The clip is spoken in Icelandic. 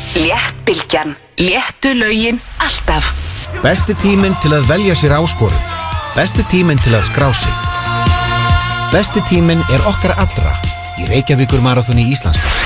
Léttbylgjan. Léttu lögin alltaf. Besti tíminn til að velja sér áskorun. Besti tíminn til að skrá sig. Besti tíminn okkar allra í Reykjavíkur maraþoni Íslandsmóts.